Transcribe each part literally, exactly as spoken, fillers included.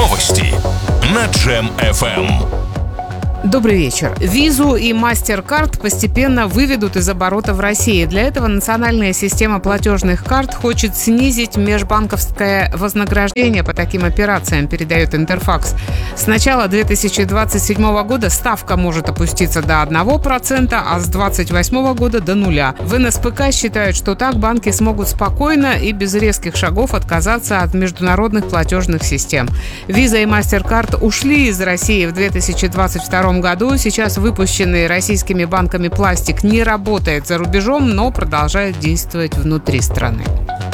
Новости на Джем эф эм. Добрый вечер. Визу и MasterCard постепенно выведут из оборота в России. Для этого национальная система платежных карт хочет снизить межбанковское вознаграждение по таким операциям, передает Интерфакс. С начала две тысячи двадцать седьмого года ставка может опуститься до одного процента, а с две тысячи двадцать восьмого года до нуля. В эн эс пэ ка считают, что так банки смогут спокойно и без резких шагов отказаться от международных платежных систем. Виза и MasterCard ушли из России в две тысячи двадцать втором году. Сейчас выпущенный российскими банками пластик не работает за рубежом, но продолжает действовать внутри страны.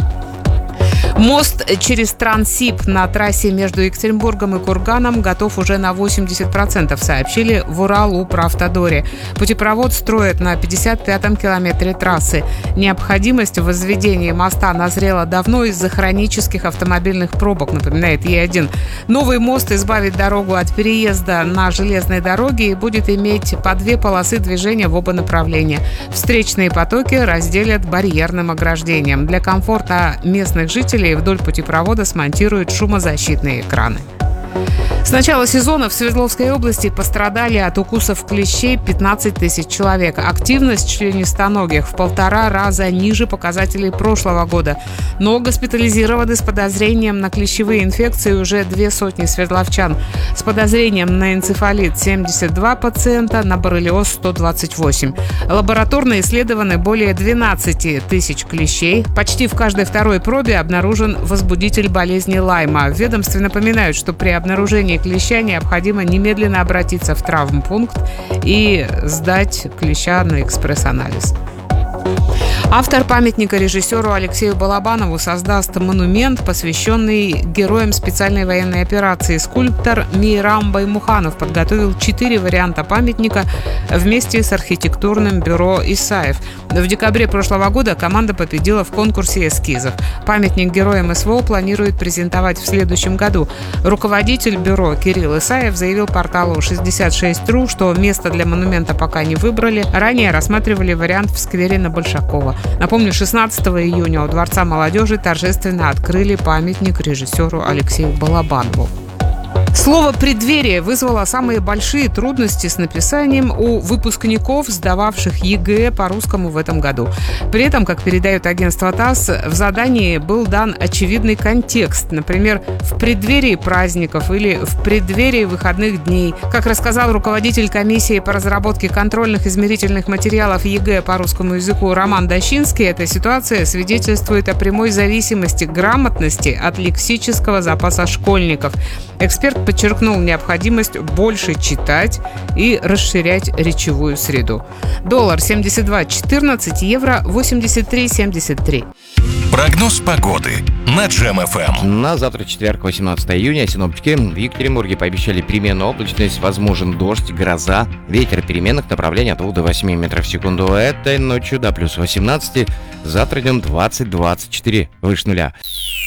Мост через Транссиб на трассе между Екатеринбургом и Курганом готов уже на восемьдесят процентов, сообщили в Урал-Укравтодоре. Путепровод строят на пятьдесят пятом километре трассы. Необходимость в возведении моста назрела давно из-за хронических автомобильных пробок, напоминает Е один. Новый мост избавит дорогу от переезда на железной дороге и будет иметь по две полосы движения в оба направления. Встречные потоки разделят барьерным ограждением. Для комфорта местных жителей вдоль путепровода смонтируют шумозащитные экраны. С начала сезона в Свердловской области пострадали от укусов клещей пятнадцать тысяч человек. Активность членистоногих в полтора раза ниже показателей прошлого года. Но госпитализированы с подозрением на клещевые инфекции уже две сотни свердловчан. С подозрением на энцефалит семьдесят два пациента, на боррелиоз сто двадцать восемь. Лабораторно исследованы более двенадцать тысяч клещей. Почти в каждой второй пробе обнаружен возбудитель болезни Лайма. В ведомстве напоминают, что при обнаружении клеща необходимо немедленно обратиться в травмпункт и сдать клеща на экспресс-анализ. Автор памятника режиссеру Алексею Балабанову создаст монумент, посвященный героям специальной военной операции. Скульптор Мейрам Баймуханов подготовил четыре варианта памятника вместе с архитектурным бюро «Исаев». В декабре прошлого года команда победила в конкурсе эскизов. Памятник героям эс вэ о планирует презентовать в следующем году. Руководитель бюро Кирилл Исаев заявил порталу шестьдесят шесть точка ру, что место для монумента пока не выбрали. Ранее рассматривали вариант в сквере на Большакова. Напомню, шестнадцатого июня у Дворца молодежи торжественно открыли памятник режиссеру Алексею Балабанову. Слово «преддверие» вызвало самые большие трудности с написанием у выпускников, сдававших е гэ э по русскому в этом году. При этом, как передает агентство ТАСС, в задании был дан очевидный контекст. Например, в преддверии праздников или в преддверии выходных дней. Как рассказал руководитель комиссии по разработке контрольных измерительных материалов е гэ э по русскому языку Роман Дощинский, эта ситуация свидетельствует о прямой зависимости грамотности от лексического запаса школьников. Эксперт подчеркнул необходимость больше читать и расширять речевую среду. Доллар семьдесят два четырнадцать, евро восемьдесят три семьдесят три. Прогноз погоды на Джем эф эм. На завтра, четверг, восемнадцатого июня, синоптики в Екатеринбурге пообещали переменную облачность, возможен дождь, гроза, ветер переменных направлений от двух до восьми метров в секунду. Этой ночью до плюс восемнадцати, завтра днем двадцать двадцать четыре, выше нуля.